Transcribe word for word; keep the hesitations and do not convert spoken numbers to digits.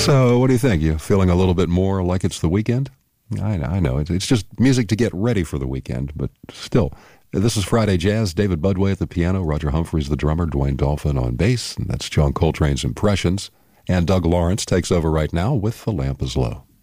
So, what do you think? You feeling a little bit more like it's the weekend? I, I know. It's, it's just music to get ready for the weekend, but still. This is Friday Jazz. David Budway at the piano, Roger Humphreys the drummer, Dwayne Dolphin on bass, and that's John Coltrane's Impressions. And Doug Lawrence takes over right now with The Lamp is Low.